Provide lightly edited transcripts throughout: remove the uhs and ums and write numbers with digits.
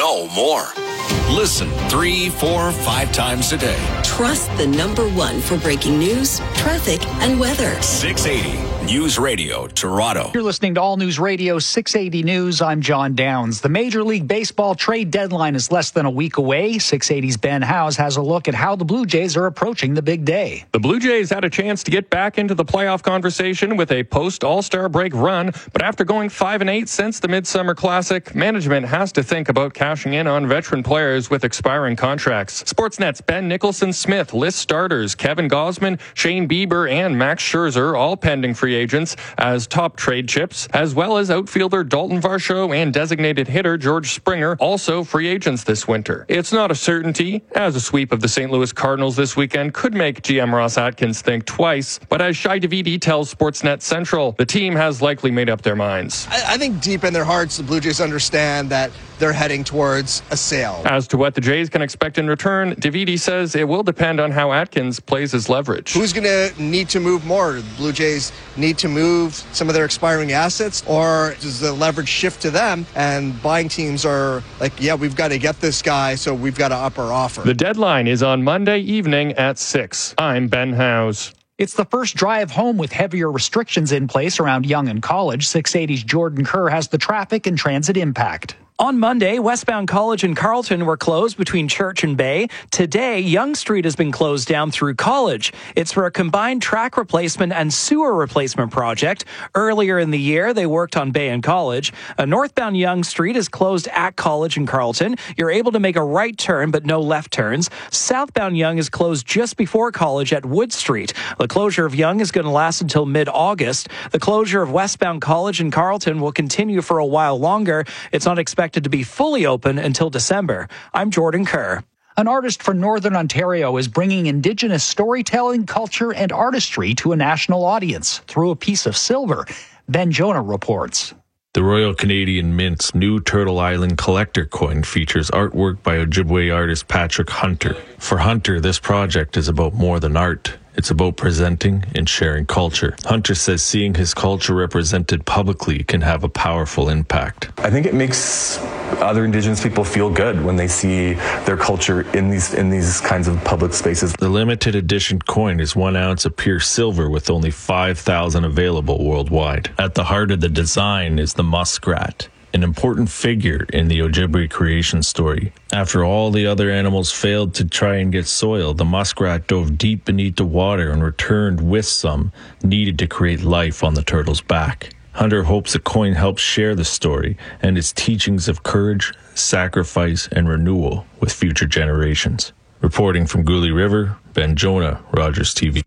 know more. Listen 3, 4, 5 times a day. Trust the number one for breaking news, traffic, and weather. 680 News Radio, Toronto. You're listening to All News Radio 680 News. I'm John Downs. The Major League Baseball trade deadline is less than a week away. 680's Ben Howes has a look at how the Blue Jays are approaching the big day. The Blue Jays had a chance to get back into the playoff conversation with a post-All-Star break run, but after going 5-8 since the Midsummer Classic, management has to think about cashing in on veteran players with expiring contracts. Sportsnet's Ben Nicholson-Smith lists starters Kevin Gausman, Shane Bieber, and Max Scherzer, all pending free agents as top trade chips, as well as outfielder Dalton Varsho and designated hitter George Springer, also free agents this winter. It's not a certainty, as a sweep of the St. Louis Cardinals this weekend could make GM Ross Atkins think twice, but as Shai Davidi tells Sportsnet Central, the team has likely made up their minds. I think deep in their hearts, the Blue Jays understand that they're heading towards a sale. As to what the Jays can expect in return, Davidi says it will depend on how Atkins plays his leverage. Who's going to need to move more? The Blue Jays need to move some of their expiring assets, or does the leverage shift to them and buying teams are like, yeah, we've got to get this guy, so we've got to up our offer? The deadline is on Monday evening at 6. I'm Ben Howes. It's the first drive home with heavier restrictions in place around Yonge and College. 680's Jordan Kerr has the traffic and transit impact. On Monday, westbound College and Carleton were closed between Church and Bay. Today, Yonge Street has been closed down through College. It's for a combined track replacement and sewer replacement project. Earlier in the year, they worked on Bay and College. A northbound Yonge Street is closed at College and Carleton. You're able to make a right turn, but no left turns. Southbound Yonge is closed just before College at Wood Street. The closure of Yonge is going to last until mid-August. The closure of westbound College and Carleton will continue for a while longer. It's not expected to be fully open until December. I'm Jordan Kerr. An artist from Northern Ontario is bringing Indigenous storytelling, culture, and artistry to a national audience through a piece of silver. Ben Jonah reports. The Royal Canadian Mint's new Turtle Island collector coin features artwork by Ojibwe artist Patrick Hunter. For Hunter, this project is about more than art. It's about presenting and sharing culture. Hunter says seeing his culture represented publicly can have a powerful impact. I think it makes other Indigenous people feel good when they see their culture in these kinds of public spaces. The limited edition coin is 1 ounce of pure silver with only 5,000 available worldwide. At the heart of the design is the muskrat, an important figure in the Ojibwe creation story. After all the other animals failed to try and get soil, the muskrat dove deep beneath the water and returned with some needed to create life on the turtle's back. Hunter hopes the coin helps share the story and its teachings of courage, sacrifice, and renewal with future generations. Reporting from Gooley River, Ben Jonah, Rogers TV.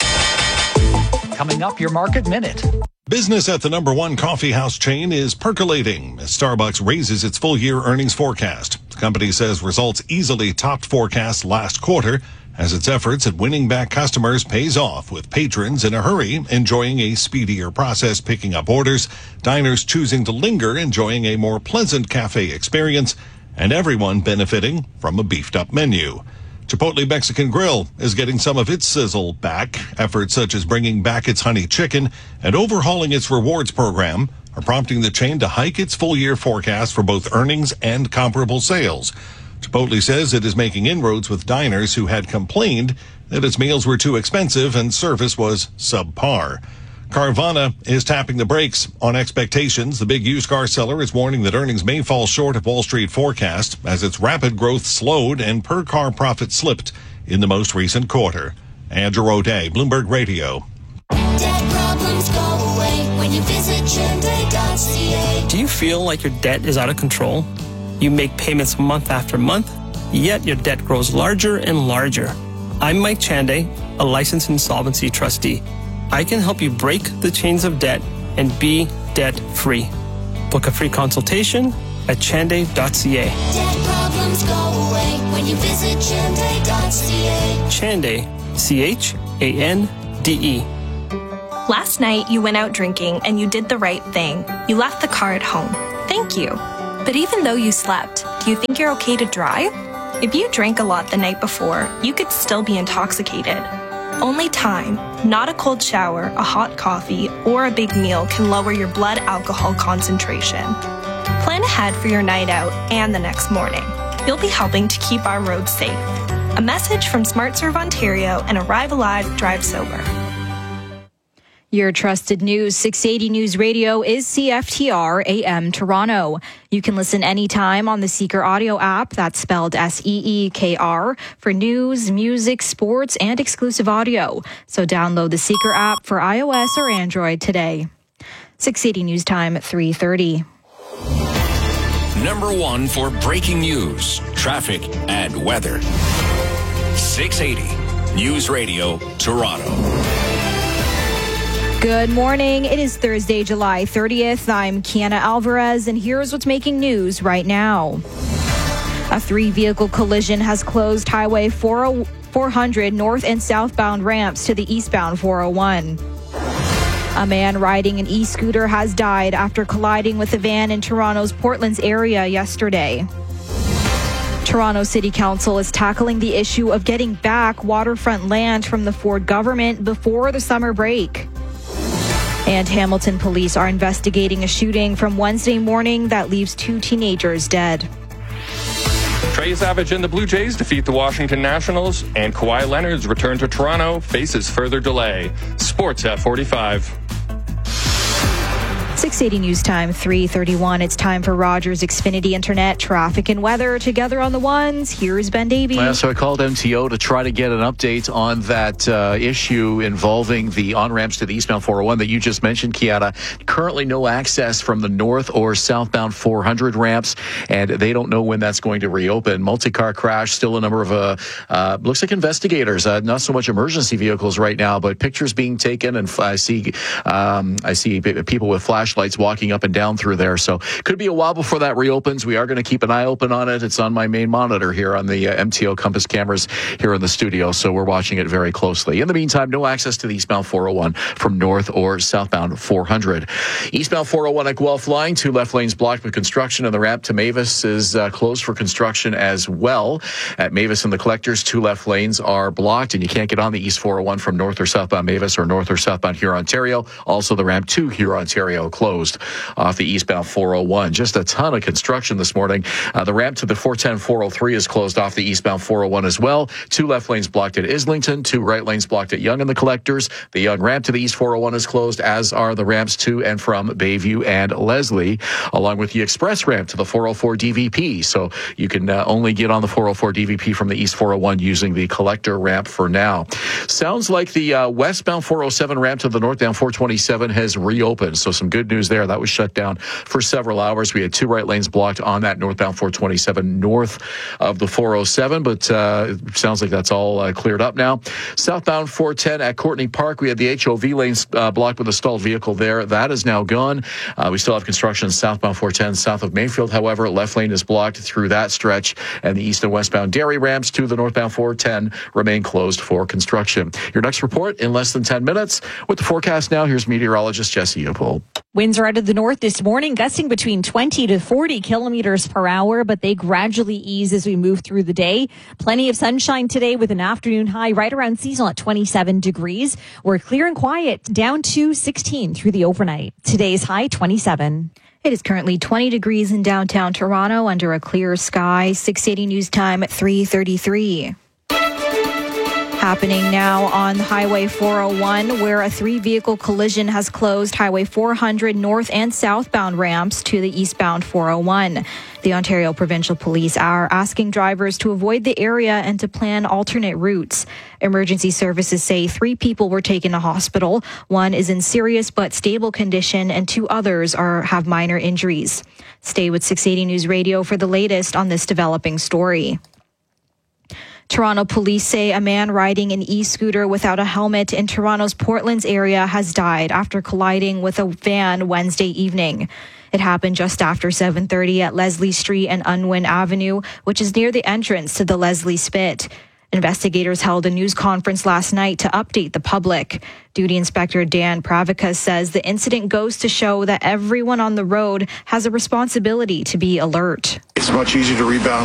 Coming up, your Market Minute. Business at the number one coffee house chain is percolating as Starbucks raises its full-year earnings forecast. The company says results easily topped forecasts last quarter as its efforts at winning back customers pays off, with patrons in a hurry enjoying a speedier process picking up orders, diners choosing to linger enjoying a more pleasant cafe experience, and everyone benefiting from a beefed-up menu. Chipotle Mexican Grill is getting some of its sizzle back. Efforts such as bringing back its honey chicken and overhauling its rewards program are prompting the chain to hike its full-year forecast for both earnings and comparable sales. Chipotle says it is making inroads with diners who had complained that its meals were too expensive and service was subpar. Carvana is tapping the brakes on expectations. The big used car seller is warning that earnings may fall short of Wall Street forecast as its rapid growth slowed and per-car profit slipped in the most recent quarter. Andrew O'Day, Bloomberg Radio. Debt problems go away when you visit Chande.ca. Do you feel like your debt is out of control? You make payments month after month, yet your debt grows larger and larger. I'm Mike Chande, a licensed insolvency trustee. I can help you break the chains of debt and be debt-free. Book a free consultation at chande.ca. Debt problems go away when you visit Chande.ca. Chande, C-H-A-N-D-E. Last night, you went out drinking and you did the right thing. You left the car at home. Thank you. But even though you slept, do you think you're okay to drive? If you drank a lot the night before, you could still be intoxicated. Only time, not a cold shower, a hot coffee, or a big meal can lower your blood alcohol concentration. Plan ahead ahead for your night out and the next morning. You'll be helping to keep our roads safe. A message from SmartServe Ontario and Arrive Alive, Drive Sober. Your trusted news, 680 News Radio is CFTR AM Toronto. You can listen anytime on the Seeker audio app, that's spelled SEEKR, for news, music, sports, and exclusive audio. So download the Seeker app for iOS or Android today. 680 News Time at 3:30. Number one for breaking news, traffic, and weather. 680 News Radio, Toronto. Good morning. It is Thursday, July 30th. I'm Kiana Alvarez, and here's what's making news right now. A 3-vehicle collision has closed Highway 400 north and southbound ramps to the eastbound 401. A man riding an e-scooter has died after colliding with a van in Toronto's Portlands area yesterday. Toronto City Council is tackling the issue of getting back waterfront land from the Ford government before the summer break. And Hamilton police are investigating a shooting from Wednesday morning that leaves 2 teenagers dead. Trey Savage and the Blue Jays defeat the Washington Nationals, and Kawhi Leonard's return to Toronto faces further delay. Sports at 45. 680 News Time, 3:31. It's time for Rogers Xfinity Internet traffic and weather together on the ones. Here's Ben Davey. So I called MTO to try to get an update on that issue involving the on-ramps to the eastbound 401 that you just mentioned, Kiana. Currently no access from the north or southbound 400 ramps, and they don't know when that's going to reopen. Multi-car crash, still a number of, looks like investigators, not so much emergency vehicles right now, but pictures being taken, and I see people with flashlights walking up and down through there. So could be a while before that reopens. We are going to keep an eye open on it. It's on my main monitor here on the MTO Compass cameras here in the studio. So we're watching it very closely. In the meantime, no access to the eastbound 401 from north or southbound 400. Eastbound 401 at Guelph line, 2 left lanes blocked with construction, and the ramp to Mavis is closed for construction as well. At Mavis and the Collectors, 2 left lanes are blocked, and you can't get on the East 401 from north or southbound Mavis or north or southbound Huron, Ontario. Also, the ramp to Huron, Ontario closed off the eastbound 401. Just a ton of construction this morning. The ramp to the 410-403 is closed off the eastbound 401 as well. 2 left lanes blocked at Islington, 2 right lanes blocked at Yonge and the Collectors. The Yonge ramp to the east 401 is closed, as are the ramps to and from Bayview and Leslie, along with the express ramp to the 404 DVP. So you can only get on the 404 DVP from the east 401 using the Collector ramp for now. Sounds like the westbound 407 ramp to the northbound 427 has reopened. So some good news there. That was shut down for several hours. We had 2 right lanes blocked on that northbound 427 north of the 407, but it sounds like that's all cleared up now. Southbound 410 at Courtney Park, we had the HOV lanes blocked with a stalled vehicle there. That is now gone. We still have construction southbound 410 south of Mayfield. However, left lane is blocked through that stretch, and the east and westbound Derry ramps to the northbound 410 remain closed for construction. Your next report in less than 10 minutes. With the forecast now, here's meteorologist Jesse Upol. Winds are out of the north this morning, gusting between 20 to 40 kilometers per hour, but they gradually ease as we move through the day. Plenty of sunshine today with an afternoon high right around seasonal at 27 degrees. We're clear and quiet, down to 16 through the overnight. Today's high 27. It is currently 20 degrees in downtown Toronto under a clear sky. 680 News Time at 3:33. Happening now on Highway 401, where a 3-vehicle collision has closed Highway 400 north and southbound ramps to the eastbound 401. The Ontario Provincial Police are asking drivers to avoid the area and to plan alternate routes. Emergency services say 3 people were taken to hospital. 1 is in serious but stable condition, and 2 others have minor injuries. Stay with 680 News Radio for the latest on this developing story. Toronto police say a man riding an e-scooter without a helmet in Toronto's Portlands area has died after colliding with a van Wednesday evening. It happened just after 7:30 at Leslie Street and Unwin Avenue, which is near the entrance to the Leslie Spit. Investigators held a news conference last night to update the public. Duty Inspector Dan Pravica says the incident goes to show that everyone on the road has a responsibility to be alert. It's much easier to rebound